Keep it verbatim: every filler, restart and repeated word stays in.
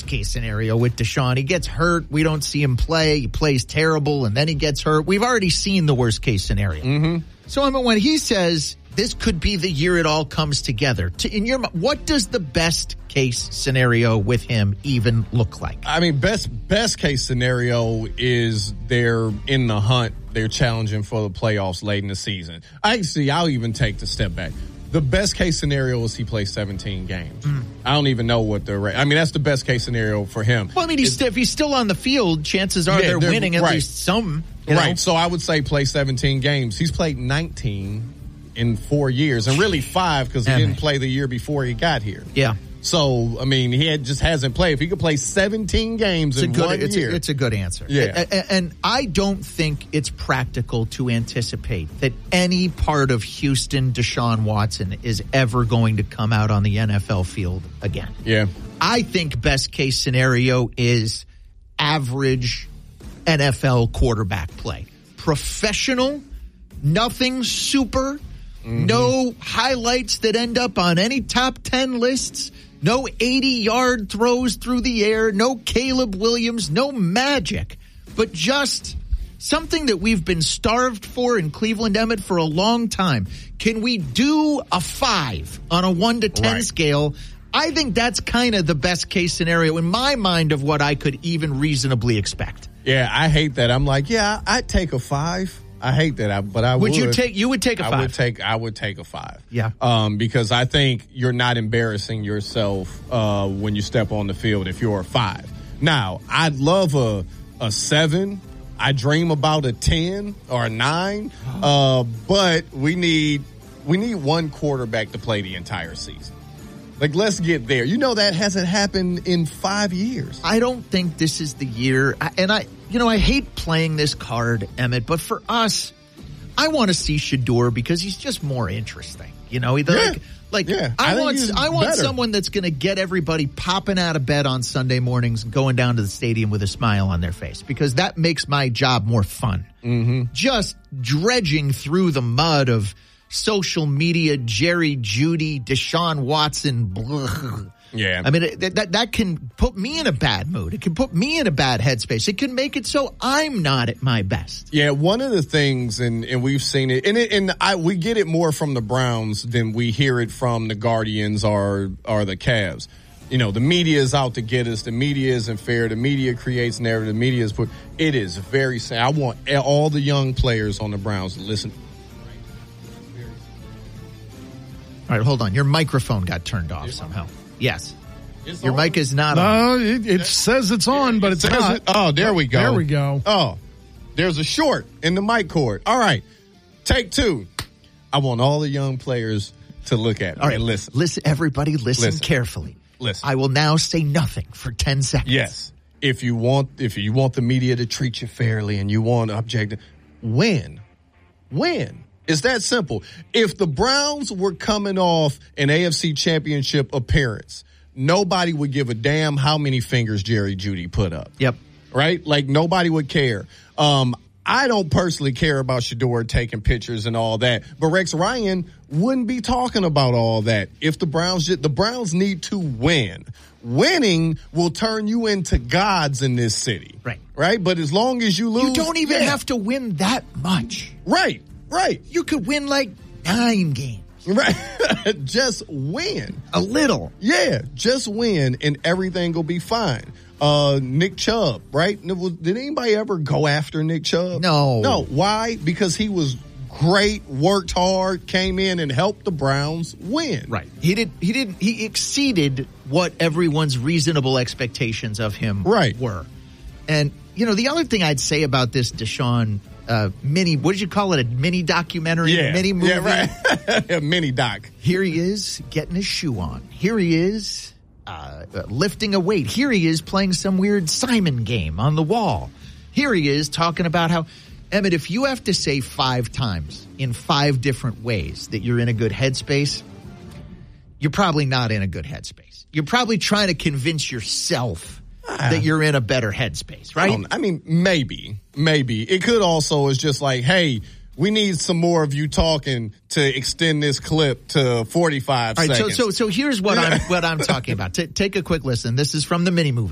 worst case scenario with Deshaun. He gets hurt. We don't see him play. He plays terrible, and then he gets hurt. We've already seen the worst case scenario. Mm-hmm. So, I mean, when he says this could be the year it all comes together, to, in your what does the best case scenario with him even look like? I mean, best best case scenario is they're in the hunt. They're challenging for the playoffs late in the season. Actually, I'll even take the step back. The best case scenario is he plays seventeen games. Mm. I don't even know what the rate. I mean, that's the best case scenario for him. Well, I mean, he's st- if he's still on the field, chances are yeah, they're, they're winning at right. least some. Right. Know? So I would say play seventeen games. He's played nineteen in four years, and really five because he yeah, didn't man. play the year before he got here. Yeah. So, I mean, he had, just hasn't played. If he could play seventeen games it's in a good, one it's year. A, it's a good answer. Yeah. And, and I don't think it's practical to anticipate that any part of Houston Deshaun Watson is ever going to come out on the N F L field again. Yeah. I think best case scenario is average N F L quarterback play. Professional, nothing super. Mm-hmm. No highlights that end up on any top ten lists. No eighty-yard throws through the air. No Caleb Williams. No magic. But just something that we've been starved for in Cleveland, Emmett, for a long time. Can we do a five on a one to ten right. scale? I think that's kind of the best case scenario in my mind of what I could even reasonably expect. Yeah, I hate that. I'm like, yeah, I'd take a five. I hate that, but I would. Would you take? You would take a five. I would take. I would take a five. Yeah. Um, because I think you're not embarrassing yourself uh, when you step on the field if you're a five. Now, I'd love a a seven. I dream about a ten or a nine. Uh, but we need we need one quarterback to play the entire season. Like, let's get there. You know that hasn't happened in five years. I don't think this is the year. And I, you know, I hate playing this card, Emmett, but for us, I want to see Shedeur because he's just more interesting. You know, either yeah. like, like yeah. I, I want, I want better. someone that's going to get everybody popping out of bed on Sunday mornings and going down to the stadium with a smile on their face because that makes my job more fun. Mm-hmm. Just dredging through the mud of social media, Jerry Jeudy, Deshaun Watson, blah. Yeah. I mean, that, that that can put me in a bad mood. It can put me in a bad headspace. It can make it so I'm not at my best. Yeah, one of the things, and, and we've seen it, and, it, and I, we get it more from the Browns than we hear it from the Guardians or, or the Cavs. You know, the media is out to get us. The media isn't fair. The media creates narrative. The media is put. It is very sad. I want all the young players on the Browns to listen. All right, hold on. Your microphone got turned off somehow. Yes. It's Your on. mic is not no, on. No, it, it says it's on, but it's not. It, oh, there we go. There we go. Oh, there's a short in the mic cord. All right, take two. I want all the young players to look at me all right, and listen. Listen, everybody listen, listen carefully. Listen. I will now say nothing for ten seconds. Yes. If you want if you want the media to treat you fairly and you want objective, win. Win. It's that simple. If the Browns were coming off an A F C Championship appearance, nobody would give a damn how many fingers Jerry Jeudy put up. Yep. Right? Like, nobody would care. Um, I don't personally care about Shedeur taking pictures and all that, but Rex Ryan wouldn't be talking about all that if the Browns the Browns need to win. Winning will turn you into gods in this city. Right. Right? But as long as you lose, You don't even yeah. have to win that much. Right. Right. You could win like nine games. Right. Just win. A little. Yeah. Just win and everything will be fine. Uh, Nick Chubb, right? Did anybody ever go after Nick Chubb? No. No. Why? Because he was great, worked hard, came in and helped the Browns win. Right. He did. He did. He exceeded what everyone's reasonable expectations of him right. were. And, you know, the other thing I'd say about this Deshaun uh, mini, what did you call it? A mini documentary? Yeah. Mini movie? Yeah, right. A mini doc. Here he is getting his shoe on. Here he is uh, lifting a weight. Here he is playing some weird Simon game on the wall. Here he is talking about how, Emmett, if you have to say five times in five different ways that you're in a good headspace, you're probably not in a good headspace. You're probably trying to convince yourself uh, that you're in a better headspace, right? I, I mean, maybe, maybe. It could also is just like, hey, we need some more of you talking to extend this clip to forty-five All right, seconds. so, so, so here's what I'm, what I'm talking about. T- take a quick listen. This is from the mini movie.